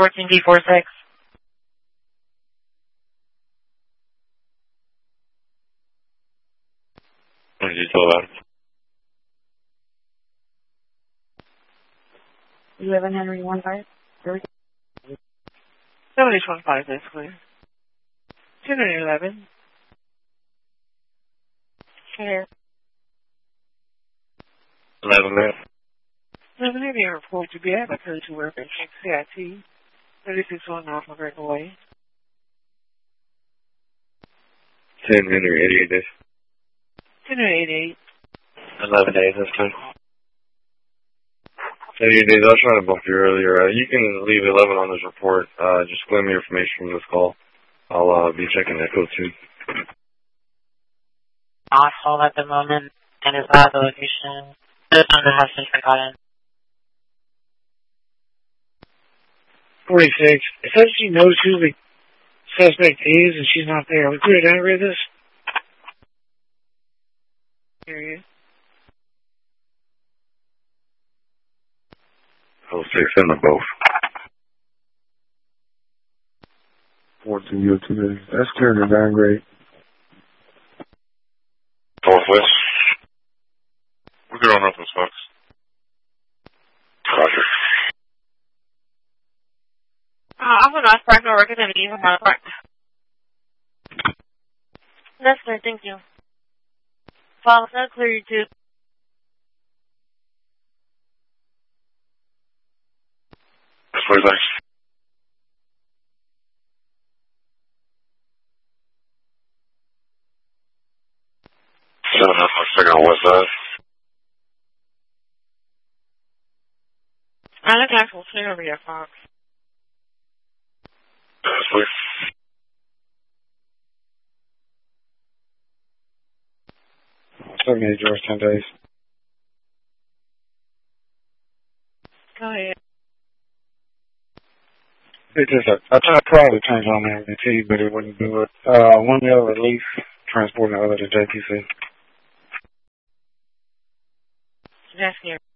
14D46. What did you tell about it? 11 Henry 15. 7815, that's clear. 1011. Here. 11 minutes. 11 Henry report to be advocated to work at CIT. 3619 off of breakaway. 10 Henry, 88 days. 1088. 11 days, that's fine. 88 days, I was trying to bump you earlier. You can leave 11 on this report. Just claim your information from this call. I'll be checking that code soon. Not hold at the moment, and is not the location. This number has been forgotten. 46. It says she knows who the suspect is and she's not there. We clear down read this? Period. 06 in the both. 14 year today. That's clear to downgrade. Northwest. We're good on Northwest, Fox. Roger. I'm going to ask Frank or record and leave him on Frank. That's good, thank you. Fox, I'll clear you too. That's very nice. Seven up, I'm checking on west side. I look like we'll clear over here, Fox. That's clear. George, 10 days. Go ahead. It just, I tried to change on the MDT, but it wouldn't do it. One the other release, transporting the other to JPC. That's here.